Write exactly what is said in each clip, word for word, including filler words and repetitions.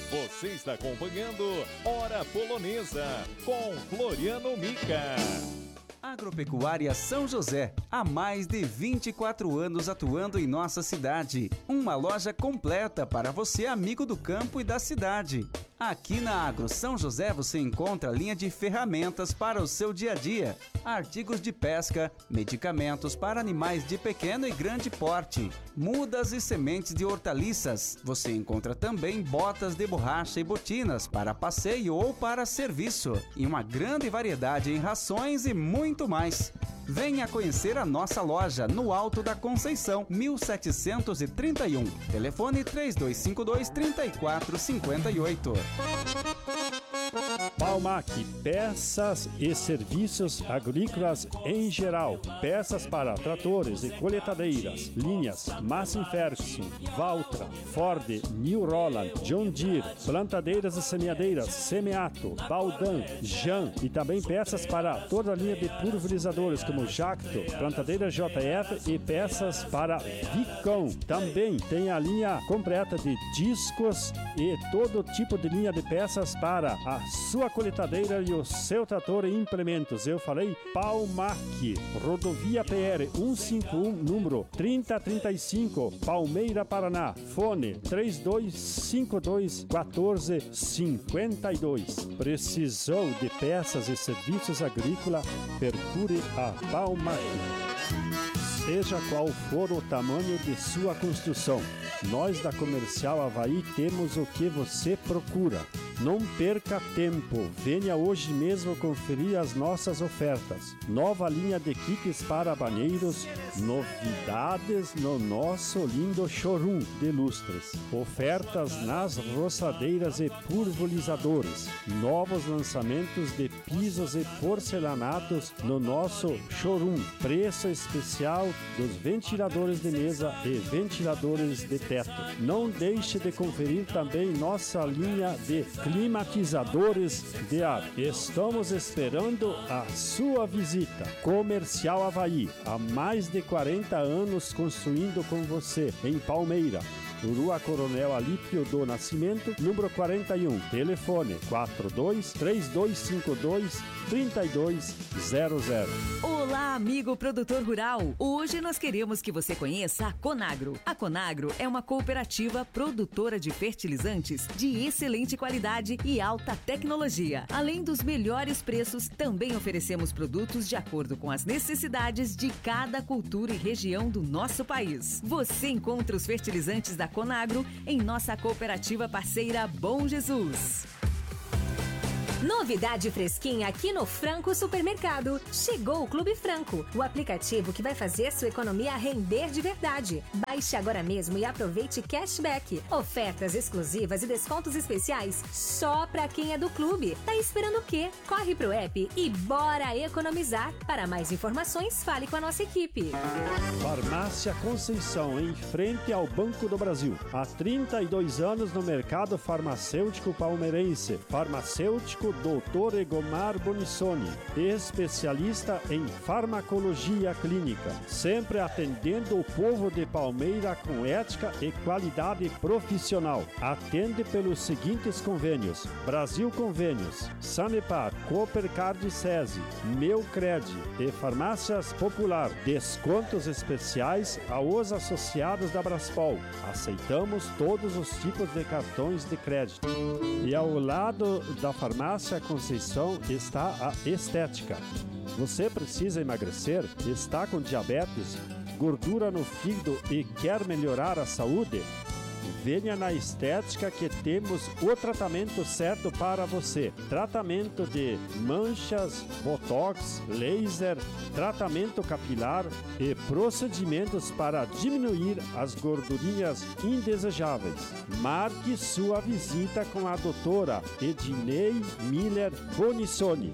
Você está acompanhando Hora Polonesa com Floriano Mica. Agropecuária São José, há mais de vinte e quatro anos atuando em nossa cidade. Uma loja completa para você, amigo do campo e da cidade. Aqui na Agro São José você encontra linha de ferramentas para o seu dia a dia, artigos de pesca, medicamentos para animais de pequeno e grande porte, mudas e sementes de hortaliças. Você encontra também botas de borracha e botinas para passeio ou para serviço, e uma grande variedade em rações e muito mais. Venha conhecer a nossa loja no Alto da Conceição, mil setecentos e trinta e um. Telefone três dois cinco dois, três quatro cinco oito. Palmac, peças e serviços agrícolas em geral. Peças para tratores e colheitadeiras. Linhas Massey Ferguson, Valtra, Ford, New Holland, John Deere. Plantadeiras e semeadeiras Semeato, Baldan, Jan. E também peças para toda a linha de pulverizadores como Jacto, plantadeira J F e peças para Vicon. Também tem a linha completa de discos e todo tipo de linha de peças para a sua colheitadeira e o seu trator e implementos. Eu falei Palmac, rodovia P R cento e cinquenta e um, número trinta trinta e cinco, Palmeira, Paraná. Fone três dois cinco dois, quatro cinco dois. Precisou de peças e serviços agrícolas? Procure a Palmac. Seja qual for o tamanho de sua construção, nós da Comercial Avaí temos o que você procura. Não perca tempo, venha hoje mesmo conferir as nossas ofertas. Nova linha de kits para banheiros, novidades no nosso lindo showroom de lustres. Ofertas nas roçadeiras e pulverizadores. Novos lançamentos de pisos e porcelanatos no nosso showroom. Preço especial dos ventiladores de mesa e ventiladores de teto. Não deixe de conferir também nossa linha de climatizadores de ar. Estamos esperando a sua visita. Comercial Avaí, há mais de quarenta anos construindo com você em Palmeira. Rua Coronel Alípio do Nascimento, número quarenta e um. Telefone quatro dois três dois cinco dois, três dois zero zero. Olá, amigo produtor rural! Hoje nós queremos que você conheça a Conagro. A Conagro é uma cooperativa produtora de fertilizantes de excelente qualidade e alta tecnologia. Além dos melhores preços, também oferecemos produtos de acordo com as necessidades de cada cultura e região do nosso país. Você encontra os fertilizantes da Conagro em nossa cooperativa parceira Bom Jesus. Novidade fresquinha aqui no Franco Supermercado. Chegou o Clube Franco, o aplicativo que vai fazer sua economia render de verdade. Baixe agora mesmo e aproveite cashback, ofertas exclusivas e descontos especiais só para quem é do clube. Tá esperando o quê? Corre pro app e bora economizar. Para mais informações, fale com a nossa equipe. Farmácia Conceição, em frente ao Banco do Brasil. Há trinta e dois anos no mercado farmacêutico palmeirense. Farmacêutico doutor Egomar Bonissoni, especialista em farmacologia clínica, sempre atendendo o povo de Palmeira com ética e qualidade profissional. Atende pelos seguintes convênios: Brasil Convênios, Sanepar, Coopercard SESI, Meu Cred e Farmácias Popular. Descontos especiais aos associados da Braspol. Aceitamos todos os tipos de cartões de crédito. E ao lado da farmácia Conceição está a Estética. Você precisa emagrecer? Está com diabetes, gordura no fígado e quer melhorar a saúde? Venha na Estética que temos o tratamento certo para você. Tratamento de manchas, botox, laser, tratamento capilar e procedimentos para diminuir as gordurinhas indesejáveis. Marque sua visita com a doutora Ednei Miller Bonissoni.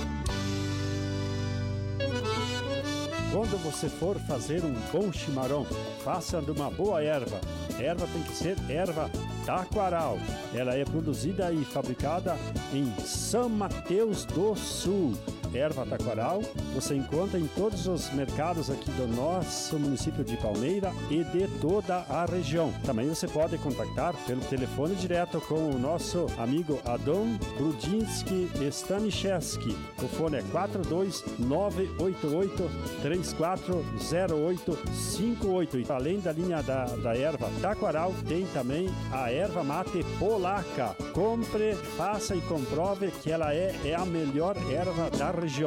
Quando você for fazer um bom chimarrão, faça de uma boa erva. Erva tem que ser erva Taquaral. Ela é produzida e fabricada em São Mateus do Sul. erva taquaral, você encontra em todos os mercados aqui do nosso município de Palmeira e de toda a região. Também você pode contactar pelo telefone direto com o nosso amigo Adon Grudzinski Staniszewski. O fone é quatro dois nove oito oito três quatro zero oito cinco oito. E além da linha da, da erva taquaral, tem também a erva mate polaca. Compre, faça e comprove que ela é, é a melhor erva da região.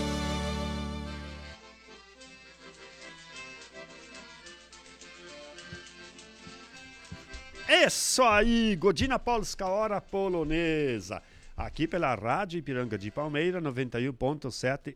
Isso aí, Godzina Polska, hora polonesa. Aqui pela Rádio Ipiranga de Palmeira, noventa e um ponto sete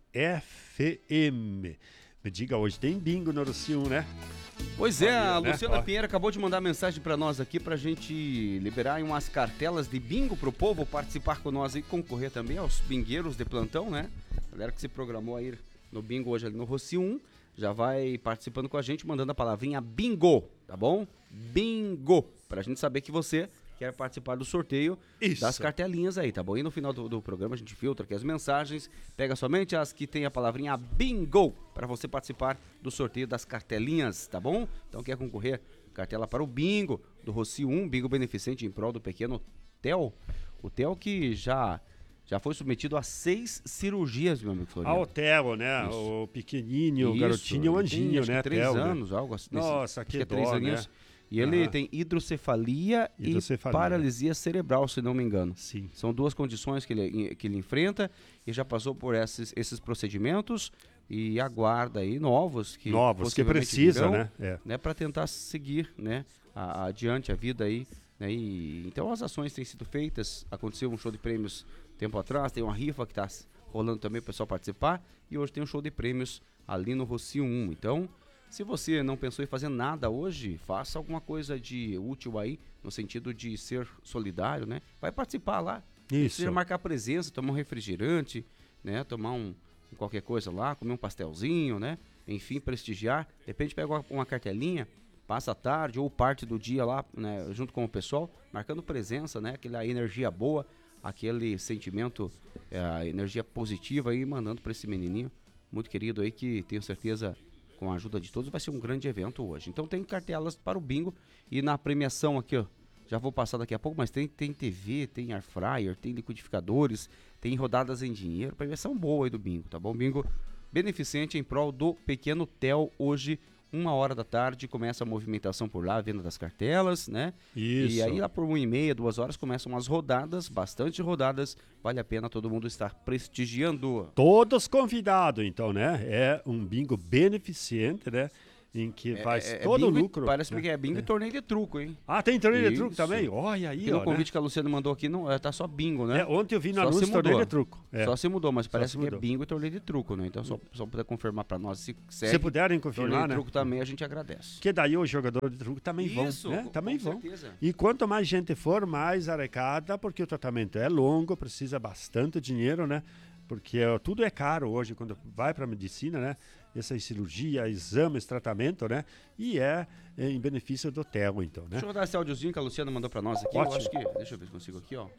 F M. Me diga, hoje tem bingo no Rocio, né? Pois é, a né? Luciana Ó. Pinheiro acabou de mandar mensagem pra nós aqui pra gente liberar umas cartelas de bingo pro povo participar com nós e concorrer também aos bingueiros de plantão, né? Galera que se programou a ir no bingo hoje ali no Rocio um, já vai participando com a gente, mandando a palavrinha bingo, tá bom? Bingo, pra gente saber que você quer participar do sorteio Isso. das cartelinhas aí, tá bom? E no final do, do programa a gente filtra aqui as mensagens, pega somente as que tem a palavrinha bingo para você participar do sorteio das cartelinhas, tá bom? Então quer concorrer, cartela para o bingo do Rocio um, bingo beneficente em prol do pequeno Theo. O Theo que já, já foi submetido a seis cirurgias, meu amigo Floriano. Ah, o Theo, né? Isso. O pequenininho, o Isso, garotinho, o ele tem, anjinho, acho que né? três Theo, anos, né? algo assim. Nossa, acho que é três dó, aninhos. né? E ele Aham. tem hidrocefalia, Hidrocefalia. e paralisia cerebral, se não me engano. Sim. São duas condições que ele, que ele enfrenta e já passou por esses, esses procedimentos e aguarda aí novos que Novos, que possivelmente precisa, virão, né? É. né, para tentar seguir, né, a, adiante a vida aí, né, e então as ações têm sido feitas. Aconteceu um show de prêmios tempo atrás, tem uma rifa que está rolando também para o pessoal participar, e hoje tem um show de prêmios ali no Rocio um. Então, se você não pensou em fazer nada hoje, faça alguma coisa de útil aí, no sentido de ser solidário, né? Vai participar lá. Isso. Precisa marcar presença, tomar um refrigerante, né? Tomar um, qualquer coisa lá, comer um pastelzinho, né? Enfim, prestigiar. De repente pega uma, uma cartelinha, passa a tarde ou parte do dia lá, né? Junto com o pessoal, marcando presença, né? Aquela energia boa, aquele sentimento, é, a energia positiva aí, mandando para esse menininho muito querido aí, que tenho certeza, com a ajuda de todos, vai ser um grande evento hoje. Então tem cartelas para o bingo e na premiação aqui, ó, já vou passar daqui a pouco, mas tem, tem T V, tem air fryer, tem liquidificadores, tem rodadas em dinheiro, premiação boa aí do bingo, tá bom? Bingo beneficente em prol do pequeno Theo hoje, uma hora da tarde, começa a movimentação por lá, a venda das cartelas, né? Isso. E aí lá por uma e meia, duas horas, começam as rodadas, bastante rodadas, vale a pena todo mundo estar prestigiando. Todos convidados, então, né? É um bingo beneficente, né? Em que faz É- é todo o bingo e- lucro. Parece né? que é bingo e torneio de truco, hein? Ah, tem torneio de Isso. truco também? Olha aí, E no ó, convite né? que a Luciana mandou aqui, não, é, tá só bingo, né? É, ontem eu vi no Só se anúncio torneio mudou. de truco. É. Só se mudou, mas Só parece se que é mudou. bingo e torneio de truco, né? Então só, só puder confirmar pra nós se segue. Se puderem torneio confirmar, de né? truco também, a gente agradece. Porque daí os jogadores de truco também Isso, vão, né? com- Também com vão. certeza. E quanto mais gente for, mais arrecada, porque o tratamento é longo, precisa bastante dinheiro, né? Porque ó, tudo é caro hoje, quando vai para a medicina, né? Essa cirurgia, exames, tratamento, né? E é, é em benefício do Theo, então, né? Deixa eu rodar esse áudiozinho que a Luciana mandou pra nós aqui. Ótimo. Eu acho que. Deixa eu ver se consigo aqui, ó.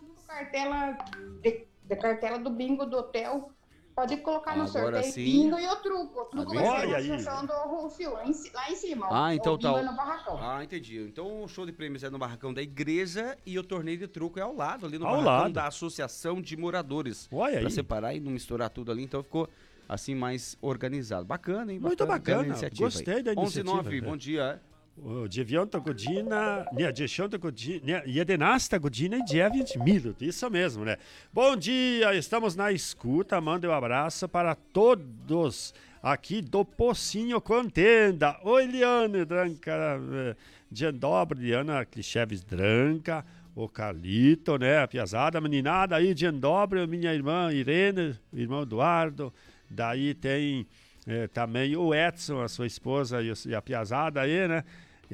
Cartela de, de cartela do bingo do hotel. Pode colocar no Agora sorteio sim. bingo e o truco. O truco Agora vai ser Olha na aí. sessão do Rufio, lá em, ci- lá em cima. ó. Ah, então o bingo tá. é no barracão. Ah, entendi. Então o show de prêmios é no barracão da igreja e o torneio de truco é ao lado, ali no Ao barracão lado. da Associação de Moradores. Olha Pra aí. separar e não misturar tudo ali, então ficou assim mais organizado. Bacana, hein? Muito bacana, iniciativa gostei aí. da onze e nove, iniciativa, bom dia. O dziewiąta godzina, nie, dziesiąta godzina, jedenasta godzina e dziewięć minut, isso mesmo, né? Bom dia, estamos na escuta, manda um abraço para todos aqui do Pocinho Contenda. Oi, Liane Dranca, eh, dzień dobry, Liana Kliszewicz Dranca, o Carlito, né? A piazada, a meninada aí, dzień dobry, minha irmã Irene, o irmão Eduardo, daí tem... É, também o Edson, a sua esposa e, o- e a piazada aí, né?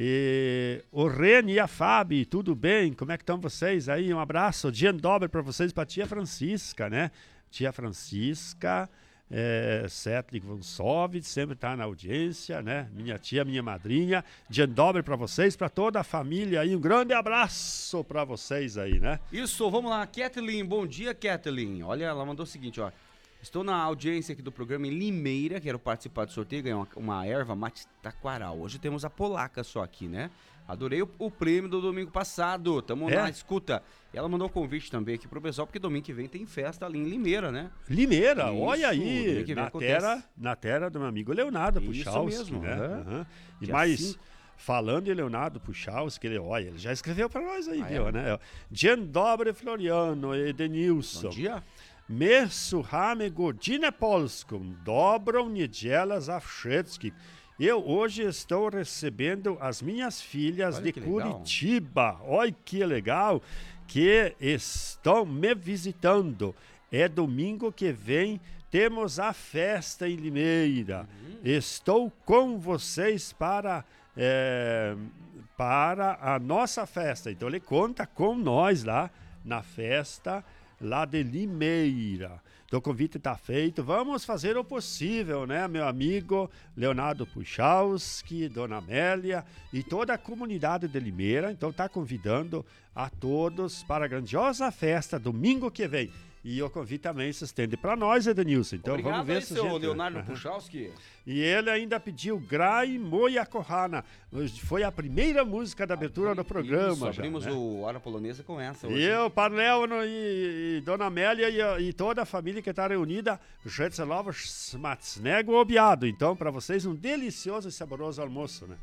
E o Reni e a Fabi, tudo bem? Como é que estão vocês aí? Um abraço, dia dobre para vocês, para tia Francisca, né? Tia Francisca, é, Setlik Vonsovitz, sempre está na audiência, né? Minha tia, minha madrinha, dia dobre para vocês, para toda a família aí, um grande abraço para vocês aí, né? Isso, vamos lá. Kathleen, bom dia, Kathleen. Olha, ela mandou o seguinte, ó. Estou na audiência aqui do programa em Limeira, quero participar do sorteio, ganhar uma, uma erva mate taquaral. Hoje temos a polaca só aqui, né? Adorei o, o prêmio do domingo passado, tamo É? na escuta. E ela mandou um convite também aqui pro pessoal, porque domingo que vem tem festa ali em Limeira, né? Limeira, Isso, olha domingo aí, que vem na acontece. terra, na terra do meu amigo Leonardo Isso Puchalski, mesmo, né? aham. Aham. E Dia mais, cinco. falando em Leonardo Puchalski, ele, olha, ele já escreveu para nós aí, Ah, viu, é? né? Dzień dobry, Floriano e Denilson. Bom dia. My słuchamy Godzinę Polską. Dobrą niedzielę za wszystkich. Eu hoje estou recebendo as minhas filhas Olha de que legal. Curitiba. Olha que legal que estão me visitando. É domingo que vem, temos a festa em Limeira. Uhum. Estou com vocês para, é, para a nossa festa. Então ele conta com nós lá na festa lá de Limeira. Então o convite está feito. Vamos fazer o possível, né, meu amigo Leonardo Puchalski, Dona Amélia e toda a comunidade de Limeira. Então está convidando a todos para a grandiosa festa domingo que vem. E o convite também se estende para nós, Edenilson. Então Obrigado vamos ver aí, se seu a gente... Leonardo Aham. Puchalski. E ele ainda pediu Grai Moia Kohana. Foi a primeira música da abertura do programa. Isso, já, abrimos né? o Hora Polonesa com essa E hoje. eu, Parleono e, e Dona Amélia e, e toda a família que está reunida, Rzecelowo Smacznego Obiado. Então, para vocês, um delicioso e saboroso almoço, né?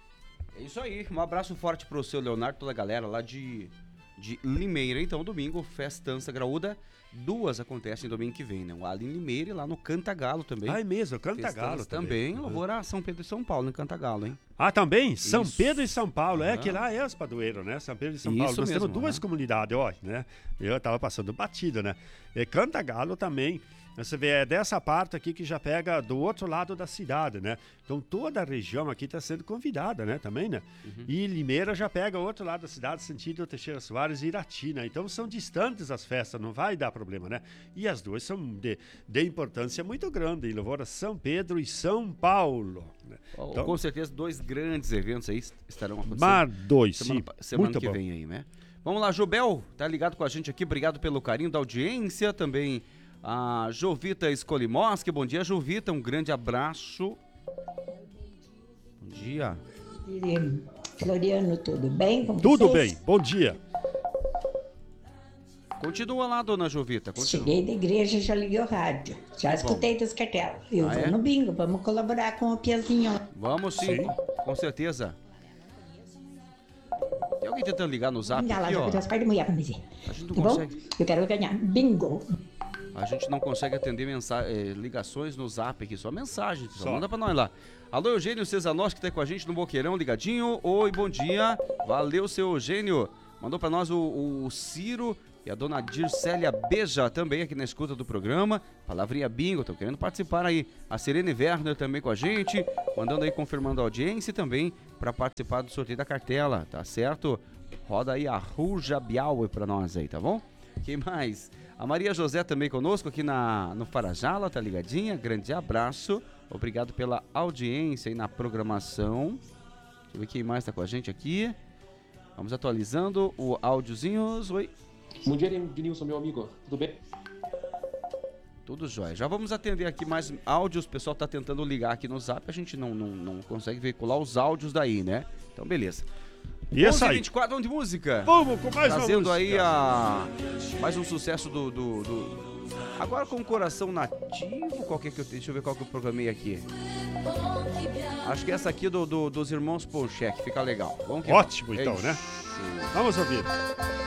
É isso aí, um abraço forte pro seu Leonardo, toda a galera lá de, de Limeira. Então, domingo, festança graúda. Duas acontecem domingo que vem, né? Lá em Limeira e lá no Cantagalo também. Ah, é mesmo, Cantagalo Festança também. também. Louvor a São Pedro e São Paulo, em Cantagalo, hein? Ah, também? São Isso. Pedro e São Paulo. É Aham. que lá é os padroeiros, né? São Pedro e São Isso Paulo. Nós mesmo, temos duas aham. comunidades, ó, né? Eu tava passando batido, né? E Cantagalo também. Você vê, é dessa parte aqui que já pega do outro lado da cidade, né? Então toda a região aqui está sendo convidada, né? Também, né? Uhum. E Limeira já pega o outro lado da cidade, sentido Teixeira Soares e Irati, né? Então são distantes as festas, não vai dar problema, né? E as duas são de, de importância muito grande, em louvor a São Pedro e São Paulo. Né? Ó, Então, Com certeza, dois grandes eventos aí estarão acontecendo. Mar dois, Semana, sim. pa- semana Muito que bom. vem aí, né? Vamos lá, Jubel, tá ligado com a gente aqui, obrigado pelo carinho da audiência, também a Jovita Skolimoski, bom dia, Jovita, um grande abraço. Bom dia. Floriano, tudo bem com Tudo vocês? bem, bom dia. Continua lá, dona Jovita, continua. Cheguei da igreja, já liguei o rádio. Já escutei dos cartelas. Eu Ah, vou é? no bingo, vamos colaborar com o Piazinho. Vamos sim, Sim. com certeza. Tem alguém tentando ligar no zap Liga lá, aqui, já ó. cuidou as partes de mulher pra me dizer. A gente não Tá bom? consegue, Eu quero ganhar. Bingo. a gente não consegue atender mensa- eh, ligações no zap aqui, só mensagem, só Só. manda pra nós lá. Alô, Eugênio Cesanos, que tá com a gente no Boqueirão, ligadinho. Oi, bom dia. Valeu, seu Eugênio. Mandou pra nós o, o Ciro e a dona Dircélia Beja também aqui na escuta do programa. Palavrinha bingo, estão querendo participar aí. A Serene Werner também com a gente, mandando aí, confirmando a audiência e também pra participar do sorteio da cartela, tá certo? Roda aí a Ruja Biauer pra nós aí, tá bom? Quem mais? A Maria José também conosco aqui na, no Farajala, tá ligadinha? Grande abraço. Obrigado pela audiência aí na programação. Deixa eu ver quem mais tá com a gente aqui. Vamos atualizando o áudiozinhos. Oi. Bom dia, Denilson, meu amigo. Tudo bem? Tudo jóia. Já vamos atender aqui mais áudios. O pessoal tá tentando ligar aqui no zap. A gente não, não, não consegue veicular os áudios daí, né? Então, beleza. E essa onze e aí? vinte e quatro, vamos de música. Vamos com mais uma Trazendo música. aí a mais um sucesso do, do, do- agora com o coração nativo. Qual que é que eu tenho? Deixa eu ver qual que eu programei aqui. Acho que essa aqui do, do- dos irmãos Polchek fica legal. Vamos que Ótimo, vamos. então, É né? isso. Vamos ouvir.